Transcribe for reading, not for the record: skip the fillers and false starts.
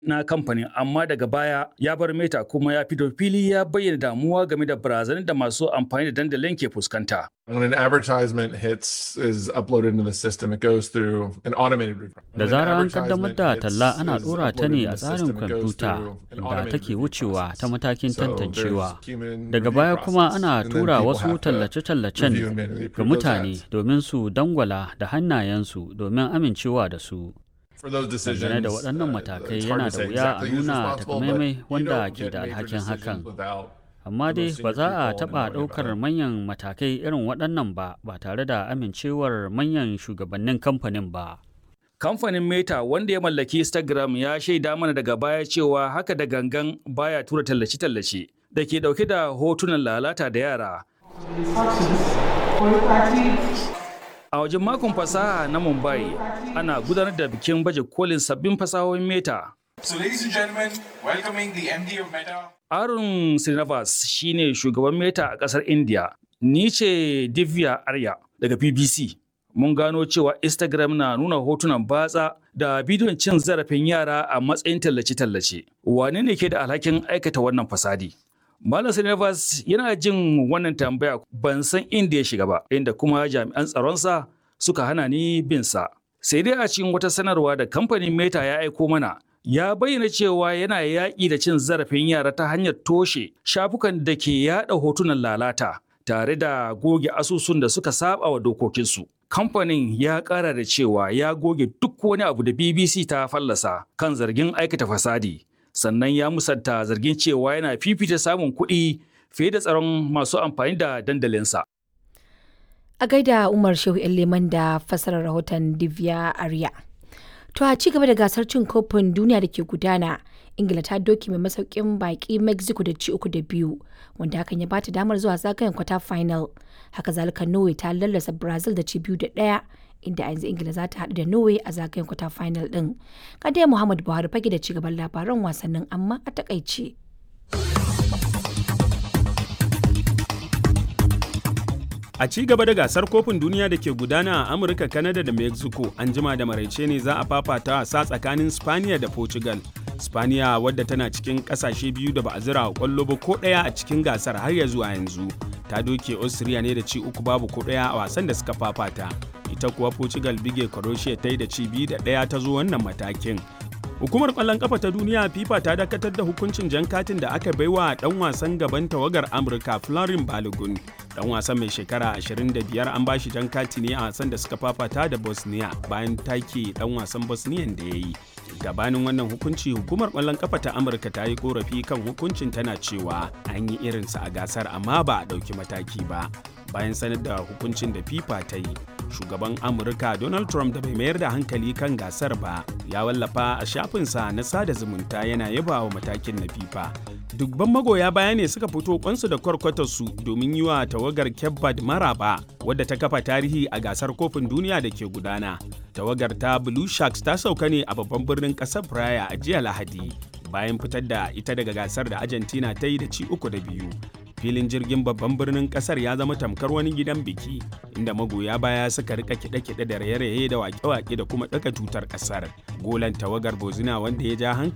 na kamfanin, amma daga baya ya bar Meta kuma ya fito fili ya bayyana damuwa game da barazanar da masu amfani da dandalin ke fuskanta. When an advertisement is uploaded into the system, it goes through an automated review. Da zarar an kaddamar da talla ana ɗora ta ne a tsarin kwamfuta inda take wucewa ta matakin tantancewa. Daga baya kuma ana tura wasu tallace-tallacen ga mutane domin su dangwala da hannayensu domin amincewa da su. Dangane da waɗannan matakai yana da wuya a nuna takamaimai wanda ke da alhakin hakan. Amma dai ba za a taɓa ɗaukar manyan matakai irin waɗannan ba tare da amincewar manyan shugabannin kamfanin ba. Kamfanin Meta wanda ya mallaki Instagram ya shaida mana daga baya cewa haka da gangan baya tura tallace-tallace da ke ɗauke da hotunan lalata da yara. A wajen makon fasaha na Mumbai, ana gudanar da bikin baje kolin sabbin fasahohin Meta. So, ladies and gentlemen, welcoming the MD of Meta. Arun Srinivas shine shugaban Meta a ƙasar India. Ni ce Divya Arya daga BBC. Mun gano cewa Instagram na nuna hotunan batsa da bidiyon cin zarafin yara a matsayin tallace-tallace. Wane ne ke da alhakin aikata wannan fasadi? Malam Srinivas yana jin wannan tambaya ban san inda ya shiga ba, inda kuma jami'an tsaronsa suka hana ni bin sa. Sai dai a cikin wata sanarwa da kamfanin Meta ya aiko mana, ya bayyana cewa yana yaƙi da cin zarafin yara ta hanyar toshe shafukan da ke yaɗa hotunan lalata tare da goge asusun da suka saba wa dokokinsu. Kamfanin ya ƙara da cewa ya goge duk wani abu da BBC ta fallasa kan zargin aikata fasadi. Sannan ya musanta zargin cewa yana fifita samun kuɗi fiye da tsaron masu amfani da dandalinsa. A gaida Umar Shehu Leman da fasarar rahoton Divya Arya. To a ci gaba da gasar cin kofin duniya da ke gudana, Ingila ta doki mai masaukin baki Mexico da ci 3-2, wanda hakan ya bata damar zuwa zagayen kwata final. Haka zalika Norway ta lallasa Brazil da ci 2-1, inda yanzu Ingila za ta haɗu da Norway a zagayen kwata final ɗin. Kadai Muhammad Buhari fage da ci gaban labaran wasannin amma a takaice. A ci gaba da gasar kofin duniya da ke gudana a Amurka, Canada da Mexico, an jima da maraice ne za a fafata wasa tsakanin Spaniya da Portugal. Spaniya, wadda tana cikin kasashe biyu da ba a zira wa kwallo ba ko ɗaya a cikin gasar har ya zuwa yanzu, ta doke Austria ne da ci 3-0 ko ɗaya a wasan da suka fafata. Ita kuwa Portugal bige Croatia ta yi da ci 2-1 ta zo wannan matakin. Hukumar ƙwallon ƙafa ta duniya FIFA ta dakatar da hukuncin jan katin da aka baiwa ɗan wasan gaban tawagar Amurka Florin Balogun. Ɗan wasan mai shekara 25 an bashi jan kati ne a wasan da suka fafata da Bosnia bayan take ɗan wasan Bosnian da ya yi. Gabanin wannan hukunci, hukumar ƙwallon ƙafa ta Amurka ta yi ƙorafi kan hukuncin, tana cewa an yi irinsa a gasar amma ba a ɗauki mataki ba. Bayan sanar da hukuncin da FIFA ta yi, shugaban Amurka Donald Trump, da bai mayar da hankali kan gasar ba, ya wallafa a shafinsa na sada zumunta yana yaba wa matakin na FIFA. Dubban magoya baya ne suka fito kwansu da kwarkwatarsu domin yi wa tawagar Cape Verde maraba, wadda ta kafa tarihi a gasar kofin duniya da ke gudana. Tawagar ta Blue Sharks ta sauka ne a babban birnin ƙasar Praia a jiya Lahadi, bayan fitar da ita daga gasar da Argentina ta yi da ci 3-2. Filin jirgin babban birnin kasar ya zama tamkar wani gidan biki, inda magoya baya suka rika kiɗe-kiɗe da raye-raye da wake-wake da kuma ɗaga tutar kasar. Golan tawagar Bosnia, wanda ya ja hankali